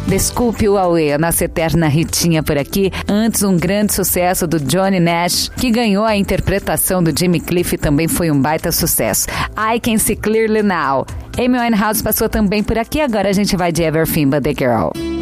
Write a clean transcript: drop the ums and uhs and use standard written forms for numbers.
Desculpe o Auê, a nossa eterna Ritinha por aqui. Antes, um grande sucesso do Johnny Nash, que ganhou a interpretação do Jimmy Cliff e também foi um baita sucesso. I Can See Clearly Now. Amy Winehouse passou também por aqui, agora a gente vai de Everything But The Girl.